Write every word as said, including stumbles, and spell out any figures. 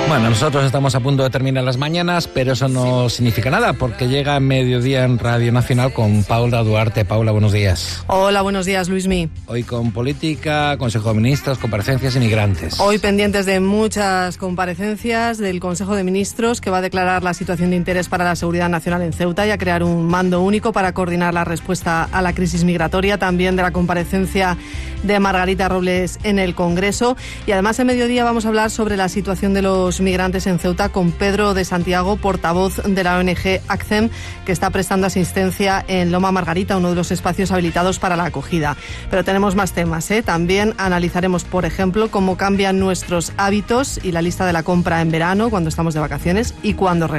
Bueno, nosotros estamos a punto de terminar las mañanas, pero eso no significa nada, porque llega Mediodía en Radio Nacional con Paula Duarte. Paula, buenos días. Hola, buenos días, Luismi. Hoy con política, Consejo de Ministros, comparecencias y migrantes. Hoy pendientes de muchas comparecencias del Consejo de Ministros, que va a declarar la situación de interés para la seguridad nacional en Ceuta y a crear un mando único para coordinar la respuesta a la crisis migratoria. También de la comparecencia de Margarita Robles en el Congreso. Y además, en Mediodía vamos a hablar sobre la situación de los migrantes en Ceuta con Pedro de Santiago, portavoz de la O N G ACCEM, que está prestando asistencia en Loma Margarita, uno de los espacios habilitados para la acogida. Pero tenemos más temas, ¿eh? También analizaremos, por ejemplo, cómo cambian nuestros hábitos y la lista de la compra en verano, cuando estamos de vacaciones y cuando regresamos.